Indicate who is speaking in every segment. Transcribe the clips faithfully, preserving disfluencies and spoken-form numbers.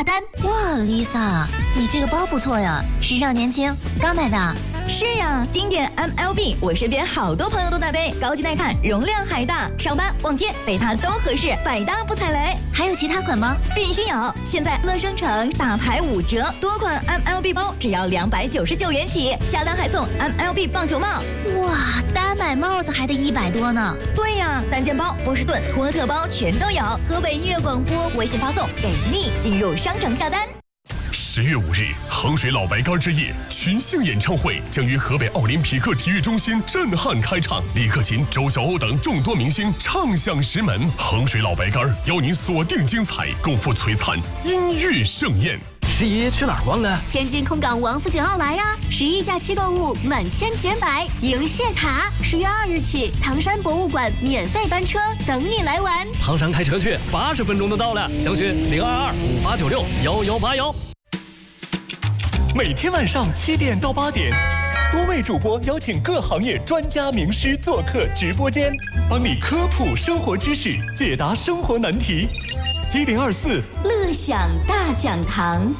Speaker 1: 单。
Speaker 2: 哇 ，Lisa， 你这个包不错呀，时尚年轻，刚买的。
Speaker 1: 是呀，经典 M L B， 我身边好多朋友都在背，高级耐看，容量还大，上班逛街背它都合适，百搭不踩雷。
Speaker 2: 还有其他款吗？
Speaker 1: 必须有！现在乐商城大牌五折，多款 M L B 包只要两百九十九元起，下单还送 M L B 棒球帽。
Speaker 2: 哇，单买帽子还得一百多呢。
Speaker 1: 对呀，单件包、波士顿、托特包全都有。河北音乐广播微信发送给力，进入商城下单。
Speaker 3: 十月五日，衡水老白干之夜群星演唱会将于河北奥林匹克体育中心震撼开场，李克勤、周晓鸥等众多明星唱响石门。衡水老白干邀您锁定精彩，共赴璀璨音乐盛宴。
Speaker 4: 十一去哪儿玩呢？
Speaker 5: 天津空港王府井奥莱呀！十一假期购物满千减百，赢谢卡。十月二日起，唐山博物馆免费班车等你来玩。
Speaker 4: 唐山开车去，八十分钟就到了。详询零二二五八九六幺幺八幺。
Speaker 6: 每天晚上七点到八点，多位主播邀请各行业专家名师做客直播间，帮你科普生活知识，解答生活难题。一零二四
Speaker 1: 乐享大讲堂。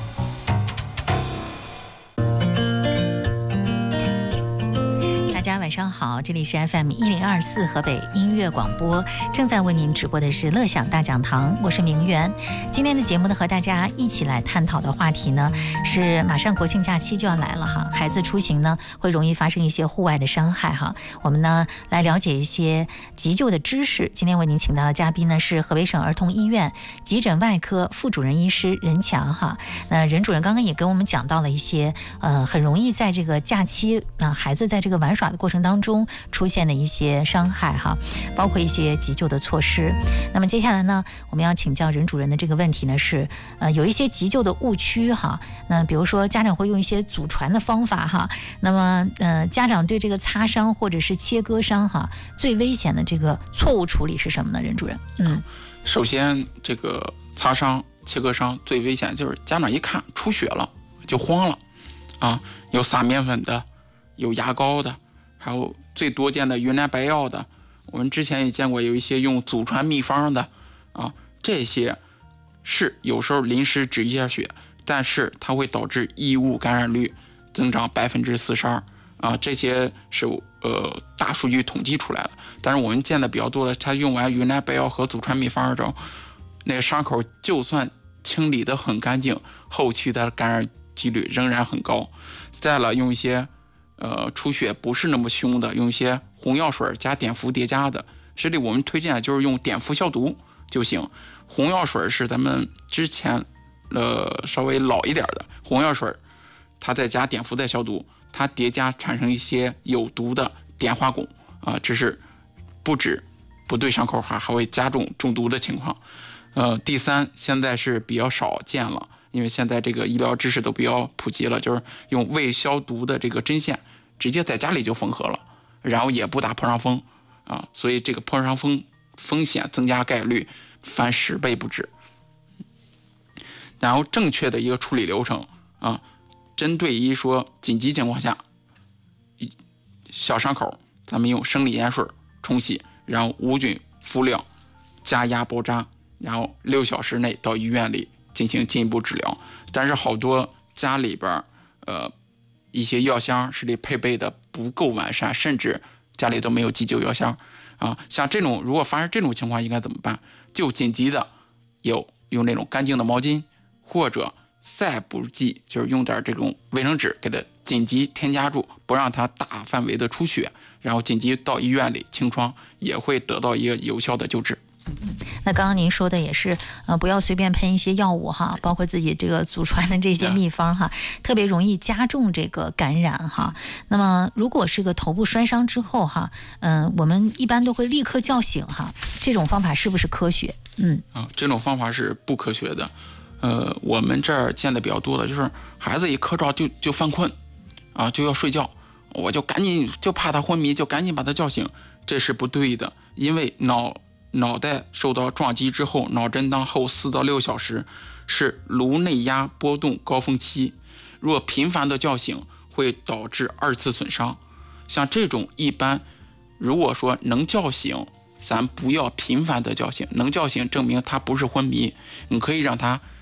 Speaker 7: 大家晚上好，这里是 F M 一零二四河北音乐广播，正在为您直播的是乐享大讲堂，我是明媛。今天的节目呢，和大家一起来探讨的话题呢，是马上国庆假期就要来了哈，孩子出行呢会容易发生一些户外的伤害哈。我们呢来了解一些急救的知识。今天为您请到的嘉宾呢是河北省儿童医院急诊外科副主任医师任强哈。那任主任刚刚也跟我们讲到了一些呃很容易在这个假期啊、呃、孩子在这个玩耍的过程当中出现的一些伤害哈，包括一些急救的措施。那么接下来呢，我们要请教任主任的这个问题呢是，呃，有一些急救的误区哈。那比如说家长会用一些祖传的方法哈，那么呃，家长对这个擦伤或者是切割伤哈，最危险的这个错误处理是什么呢？任主任，嗯，
Speaker 8: 首先这个擦伤、切割伤最危险就是家长一看出血了就慌了啊，有撒面粉的，有牙膏的。还有最多见的云南白药的，我们之前也见过有一些用祖传秘方的啊，这些是有时候临时止一下血，但是它会导致异物感染率增长百分之四十二啊，这些是呃大数据统计出来的。但是我们见的比较多的，它用完云南白药和祖传秘方之后，那个伤口就算清理得很干净，后期的感染几率仍然很高。再了，用一些呃，出血不是那么凶的，用一些红药水加碘伏叠加的。这里我们推荐就是用碘伏消毒就行。红药水是咱们之前呃稍微老一点的红药水，它再加碘伏再消毒，它叠加产生一些有毒的碘化汞啊，这是不止不对伤口还还会加重中毒的情况。呃，第三，现在是比较少见了。因为现在这个医疗知识都比较普及了，就是用未消毒的这个针线直接在家里就缝合了，然后也不打破伤风啊，所以这个破伤风风险增加概率翻十倍不止。然后正确的一个处理流程啊，针对一说紧急情况下，小伤口咱们用生理盐水冲洗，然后无菌敷料加压包扎，然后六小时内到医院里进行进一步治疗。但是好多家里边呃一些药箱是里配备的不够完善，甚至家里都没有急救药箱啊。像这种如果发生这种情况应该怎么办？就紧急的有用那种干净的毛巾，或者再不济就是用点这种卫生纸给它紧急添加住，不让它大范围的出血，然后紧急到医院里清创，也会得到一个有效的救治。
Speaker 7: 嗯，那刚刚您说的也是，呃，不要随便喷一些药物哈，包括自己这个祖传的这些秘方哈，特别容易加重这个感染哈。那么，如果是个头部摔伤之后哈，嗯、呃，我们一般都会立刻叫醒哈，这种方法是不是科学？嗯，
Speaker 8: 啊，这种方法是不科学的。呃，我们这儿见的比较多的就是孩子一磕着就就犯困，啊，就要睡觉，我就赶紧就怕他昏迷，就赶紧把他叫醒，这是不对的，因为脑。脑袋受到撞击之后，脑震荡后四到六小时是颅内压波动高峰期，若频繁的叫醒会导致二次损伤。像这种一般如果说能叫醒，咱不要频繁的叫醒，能叫醒证明他不是昏迷，你可以让他